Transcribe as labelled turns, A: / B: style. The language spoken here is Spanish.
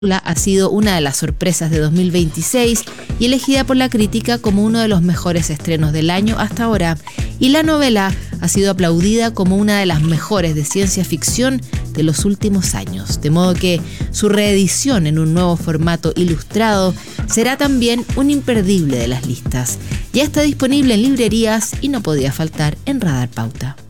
A: ha sido una de las sorpresas de 2026 y elegida por la crítica como uno de los mejores estrenos del año hasta ahora, y la novela ha sido aplaudida como una de las mejores de ciencia ficción de los últimos años, de modo que su reedición en un nuevo formato ilustrado será también un imperdible de las listas. Ya está disponible en librerías y no podía faltar en Radar Pauta.